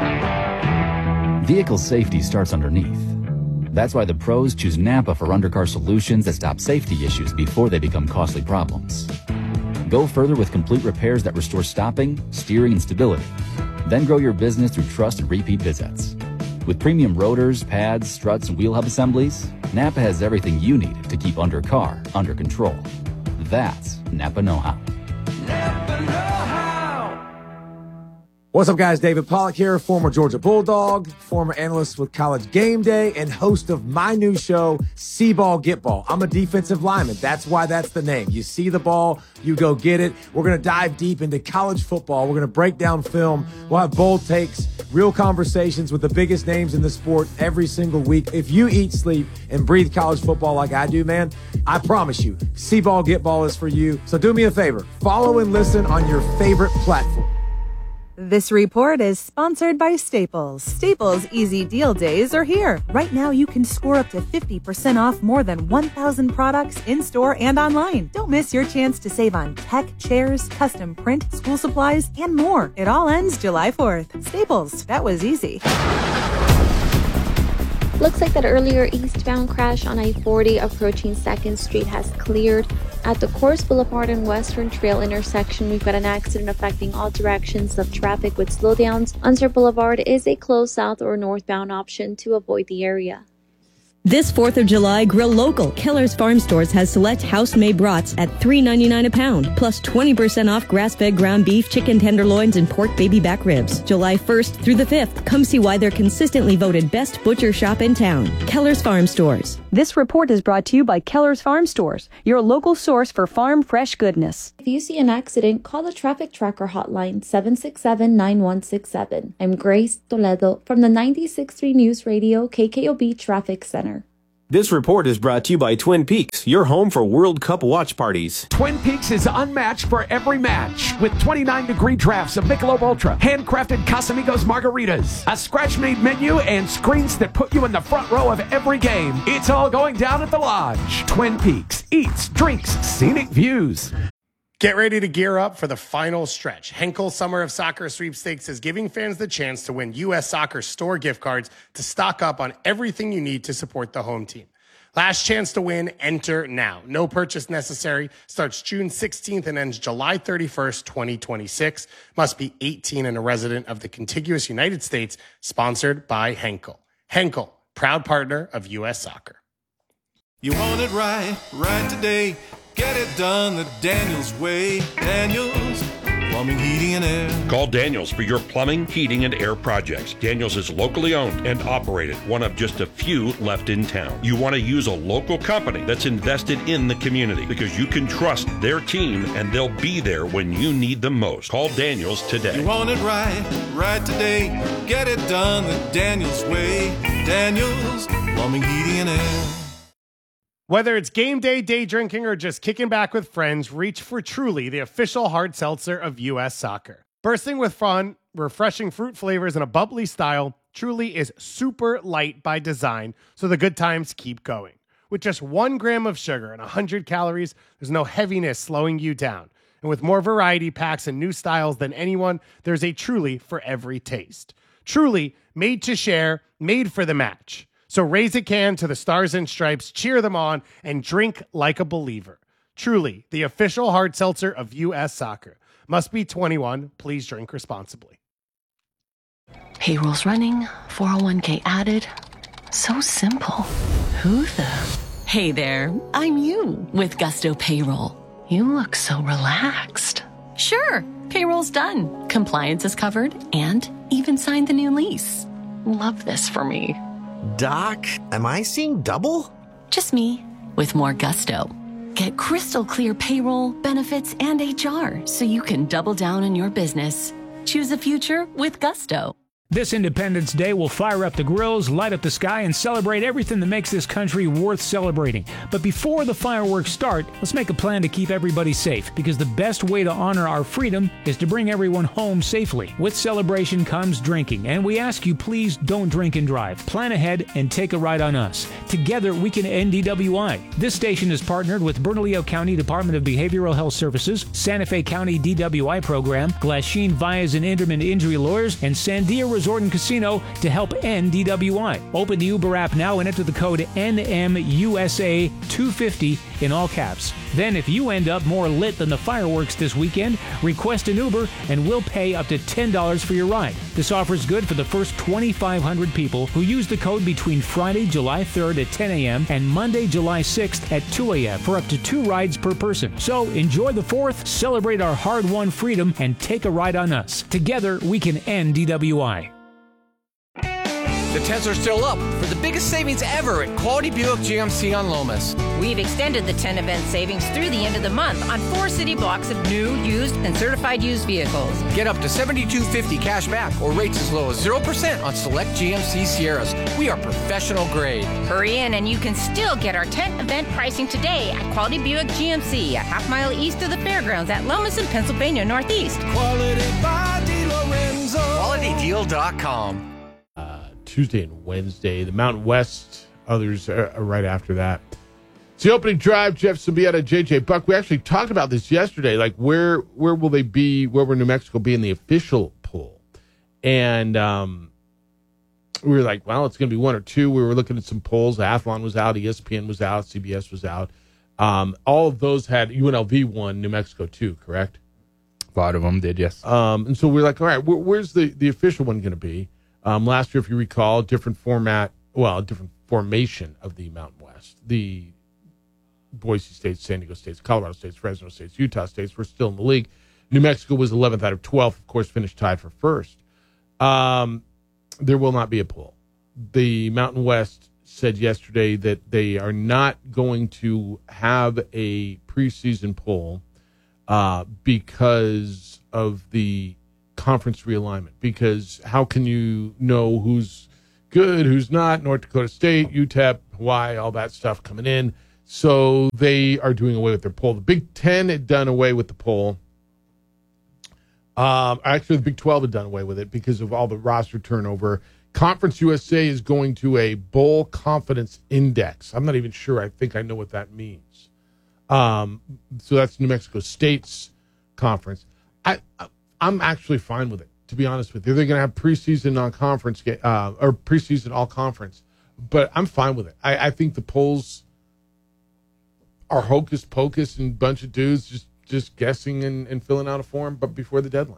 Vehicle safety starts underneath. That's why the pros choose Napa for undercar solutions that stop safety issues before they become costly problems. Go further with complete repairs that restore stopping, steering, and stability. Then grow your business through trust and repeat visits. With premium rotors, pads, struts, and wheel hub assemblies, Napa has everything you need to keep undercar under control. That's Napa know-how. Napa know-how. What's up, guys? David Pollack here, former Georgia Bulldog, former analyst with College Game Day, and host of my new show, See Ball, Get Ball. I'm a defensive lineman. That's why that's the name. You see the ball, you go get it. We're going to dive deep into college football. We're going to break down film. We'll have bold takes, real conversations with the biggest names in the sport every single week. If you eat, sleep, and breathe college football like I do, man, I promise you, See Ball, Get Ball is for you. So do me a favor. Follow and listen on your favorite platform. This report is sponsored by Staples. Staples Easy Deal Days are here. Right now, you can score up to 50% off more than 1,000 products in-store and online. Don't miss your chance to save on tech, chairs, custom print, school supplies, and more. It all ends July 4th. Staples, that was easy. Looks like that earlier eastbound crash on I-40 approaching 2nd Street has cleared. At the Coors Boulevard and Western Trail intersection, we've got an accident affecting all directions of traffic with slowdowns. Unser Boulevard is a closed south or northbound option to avoid the area. This 4th of July, grill local. Keller's Farm Stores has select house-made brats at $3.99 a pound, plus 20% off grass-fed ground beef, chicken tenderloins, and pork baby back ribs. July 1st through the 5th. Come see why they're consistently voted best butcher shop in town. Keller's Farm Stores. This report is brought to you by Keller's Farm Stores, your local source for farm fresh goodness. If you see an accident, call the Traffic Tracker hotline 767-9167. I'm Grace Toledo from the 96.3 News Radio KKOB Traffic Center. This report is brought to you by Twin Peaks, your home for World Cup watch parties. Twin Peaks is unmatched for every match with 29-degree drafts of Michelob Ultra, handcrafted Casamigos margaritas, a scratch-made menu, and screens that put you in the front row of every game. It's all going down at the Lodge. Twin Peaks eats, drinks, scenic views. Get ready to gear up for the final stretch. Henkel Summer of Soccer Sweepstakes is giving fans the chance to win U.S. Soccer store gift cards to stock up on everything you need to support the home team. Last chance to win, enter now. No purchase necessary. Starts June 16th and ends July 31st, 2026. Must be 18 and a resident of the contiguous United States. Sponsored by Henkel. Henkel, proud partner of U.S. Soccer. You want it right today. Get it done the Daniels way. Daniels Plumbing, Heating, and Air. Call Daniels for your plumbing, heating, and air projects. Daniels is locally owned and operated, one of just a few left in town. You want to use a local company that's invested in the community because you can trust their team and they'll be there when you need them most. Call Daniels today. You want it right today. Get it done the Daniels way. Daniels Plumbing, Heating, and Air. Whether it's game day, day drinking, or just kicking back with friends, reach for Truly, the official hard seltzer of U.S. Soccer. Bursting with fun, refreshing fruit flavors, and a bubbly style, Truly is super light by design, so the good times keep going. With just 1 gram of sugar and 100 calories, there's no heaviness slowing you down. And with more variety packs and new styles than anyone, there's a Truly for every taste. Truly, made to share, made for the match. So raise a can to the Stars and Stripes, cheer them on, and drink like a believer. Truly, the official hard seltzer of U.S. Soccer. Must be 21. Please drink responsibly. Payroll's running, 401k added. So simple. Who the? Hey there, I'm you with Gusto Payroll. You look so relaxed. Sure, payroll's done. Compliance is covered and even signed the new lease. Love this for me. Doc, am I seeing double? Just me, with more gusto. Get crystal clear payroll, benefits, and HR so you can double down on your business. Choose a future with gusto. This Independence Day, we'll fire up the grills, light up the sky, and celebrate everything that makes this country worth celebrating. But before the fireworks start, let's make a plan to keep everybody safe, because the best way to honor our freedom is to bring everyone home safely. With celebration comes drinking, and we ask you please don't drink and drive. Plan ahead and take a ride on us. Together, we can end DWI. This station is partnered with Bernalillo County Department of Behavioral Health Services, Santa Fe County DWI Program, Glasheen Vias and Inderman Injury Lawyers, and Sandia Resort and Casino to help end DWI. Open the Uber app now and enter the code NMUSA250 in all caps. Then if you end up more lit than the fireworks this weekend, request an Uber and we'll pay up to $10 for your ride. This offer is good for the first 2,500 people who use the code between Friday, July 3rd at 10 a.m. and Monday, July 6th at 2 a.m. for up to 2 rides per person. So enjoy the 4th, celebrate our hard-won freedom, and take a ride on us. Together, we can end DWI. The tents are still up for the biggest savings ever at Quality Buick GMC on Lomas. We've extended the 10 event savings through the end of the month on 4 city blocks of new, used, and certified used vehicles. Get up to $7,250 cash back or rates as low as 0% on select GMC Sierras. We are professional grade. Hurry in and you can still get our tent event pricing today at Quality Buick GMC, a half-mile east of the fairgrounds at Lomas in Pennsylvania Northeast. Quality by DeLorenzo. QualityDeal.com. Tuesday and Wednesday. The Mountain West, others are right after that. It's the opening drive. Jeff Sabieta, JJ Buck. We actually talked about this yesterday. Like, where will they be? Where will New Mexico be in the official poll? And we were like, well, it's going to be 1 or 2. We were looking at some polls. Athlon was out. ESPN was out. CBS was out. All of those had UNLV won, New Mexico 2, correct? A lot of them did, yes. And so we're like, all right, where's the official one going to be? Last year, if you recall, different formation of the Mountain West. The Boise State, San Diego State, Colorado State, Fresno State, Utah States were still in the league. New Mexico was 11th out of 12, of course, finished tied for first. There will not be a poll. The Mountain West said yesterday that they are not going to have a preseason poll because of the conference realignment, because how can you know who's good, who's not? North Dakota State, UTEP, Hawaii, all that stuff coming in. So they are doing away with their poll. The Big Ten had done away with the poll. Actually, the Big 12 had done away with it because of all the roster turnover. Conference USA is going to a bowl confidence index. I'm not even sure. I think I know what that means. So that's New Mexico State's conference. I'm actually fine with it, to be honest with you. They're going to have preseason non-conference or preseason all-conference, but I'm fine with it. I think the polls are hocus pocus and a bunch of dudes just guessing and filling out a form, but before the deadline.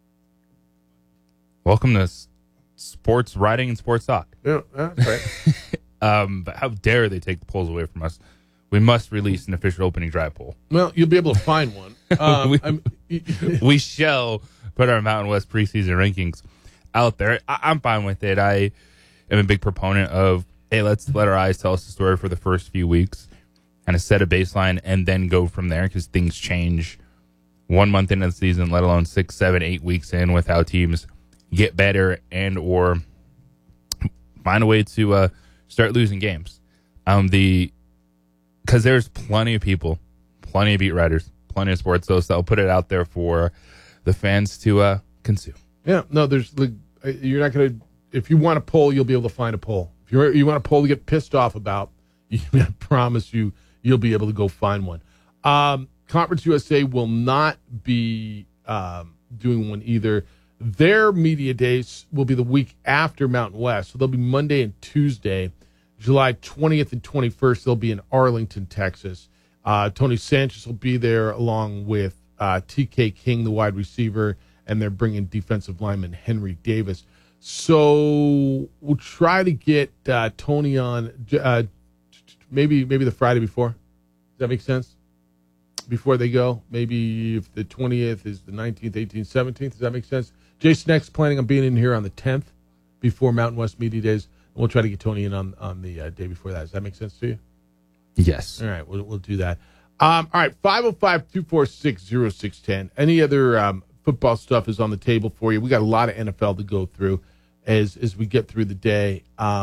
Welcome to sports writing and sports talk. Yeah, that's right. But how dare they take the polls away from us? We must release an official opening drive poll. Well, you'll be able to find one. We shall put our Mountain West preseason rankings out there. I'm fine with it. I am a big proponent of, hey, let's let our eyes tell us the story for the first few weeks, kind of set a baseline, and then go from there, because things change 1 month into the season, let alone 6, 7, 8 weeks in, with how teams get better and or find a way to start losing games. Because there's plenty of people, plenty of beat writers, plenty of sports hosts that will put it out there for the fans to consume. Yeah, no, you're not going to, if you want a poll, you'll be able to find a poll. If you want a poll to get pissed off about, I promise you'll be able to go find one. Conference USA will not be doing one either. Their media days will be the week after Mountain West, so they'll be Monday and Tuesday. July 20th and 21st, they'll be in Arlington, Texas. Tony Sanchez will be there along with TK King, the wide receiver, and they're bringing defensive lineman Henry Davis. So we'll try to get Tony on maybe the Friday before. Does that make sense? Before they go? Maybe if the 20th is the 19th, 18th, 17th. Does that make sense? Jason X planning on being in here on the 10th before Mountain West Media Days. We'll try to get Tony in on the day before that. Does that make sense to you? Yes. All right, we'll do that. All right, 505-246-0610. Any other football stuff is on the table for you. We got a lot of NFL to go through as we get through the day.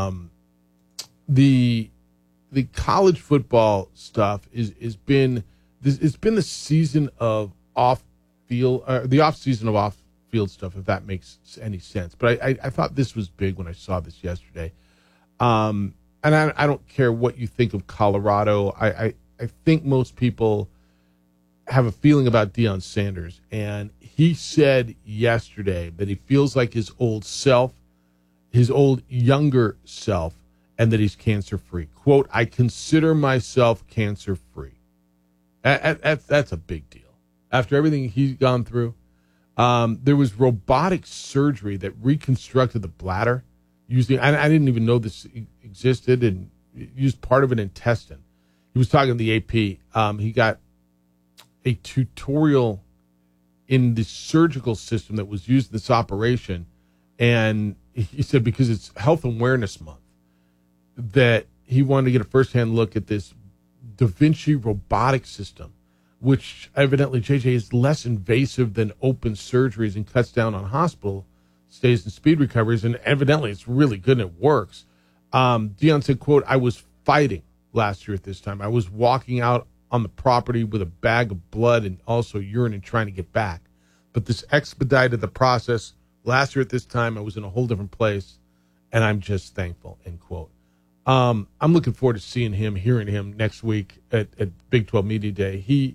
The college football stuff it's been the season of the off season of off-field stuff, if that makes any sense. But I thought this was big when I saw this yesterday. And I don't care what you think of Colorado. I think most people have a feeling about Deion Sanders, and he said yesterday that he feels like his old self, his old younger self, and that he's cancer-free. Quote, I consider myself cancer-free. That's a big deal. After everything he's gone through, there was robotic surgery that reconstructed the bladder using, I didn't even know this existed, and used part of an intestine. He was talking to the AP. He got a tutorial in the surgical system that was used in this operation, and he said because it's Health Awareness Month, that he wanted to get a firsthand look at this Da Vinci robotic system, which evidently, JJ, is less invasive than open surgeries and cuts down on hospital stays and speed recoveries, and evidently it's really good and it works. Deion said, quote, I was fighting last year at this time. I was walking out on the property with a bag of blood and also urine and trying to get back. But this expedited the process. Last year at this time, I was in a whole different place, and I'm just thankful, end quote. I'm looking forward to seeing him, hearing him next week at Big 12 Media Day.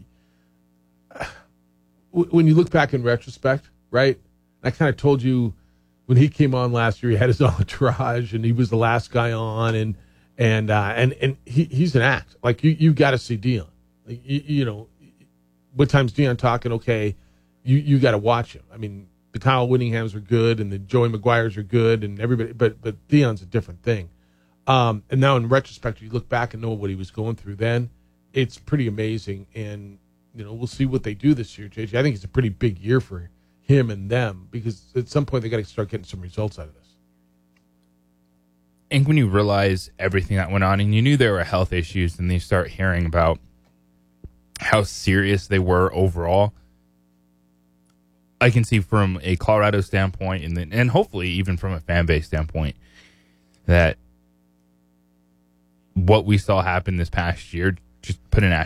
When you look back in retrospect, right, I kind of told you when he came on last year, he had his entourage, and he was the last guy on, and he's an act. Like, you got to see Deion. Like, you know, what time's Deion talking? Okay, you got to watch him. I mean, the Kyle Whittinghams are good, and the Joey Maguires are good, and everybody, but Deion's a different thing. And now in retrospect, you look back and know what he was going through then. It's pretty amazing, and you know, we'll see what they do this year, JJ. I think it's a pretty big year for him and them, because at some point they got to start getting some results out of this. And when you realize everything that went on, and you knew there were health issues, and you start hearing about how serious they were overall, I can see from a Colorado standpoint, and hopefully even from a fan base standpoint, that what we saw happen this past year just put an